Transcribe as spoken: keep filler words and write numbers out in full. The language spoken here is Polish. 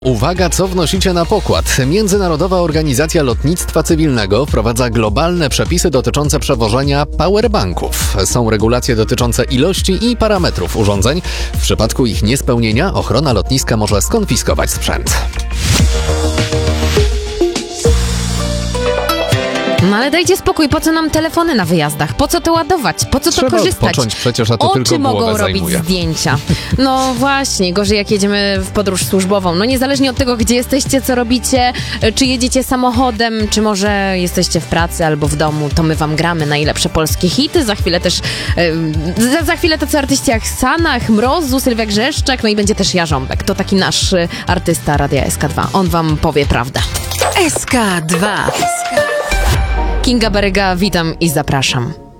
Uwaga, co wnosicie na pokład. Międzynarodowa Organizacja Lotnictwa Cywilnego wprowadza globalne przepisy dotyczące przewożenia powerbanków. Są regulacje dotyczące ilości i parametrów urządzeń. W przypadku ich niespełnienia ochrona lotniska może skonfiskować sprzęt. No ale dajcie spokój, po co nam telefony na wyjazdach? Po co to ładować? Po co to Trzeba korzystać? odpocząć przecież, a to Oczy tylko mogą głowę robić zajmuje. zdjęcia. No właśnie, gorzej jak jedziemy w podróż służbową. No niezależnie od tego, gdzie jesteście, co robicie, czy jedziecie samochodem, czy może jesteście w pracy albo w domu, to my wam gramy najlepsze polskie hity. Za chwilę też, yy, za, za chwilę tacy artyści jak Sanach, Mrozu, Sylwia Grzeszczak, no i będzie też Jarząbek. To taki nasz y, artysta Radia S K dwa. On wam powie prawdę. S K dwa. Kinga Baryga, witam i zapraszam.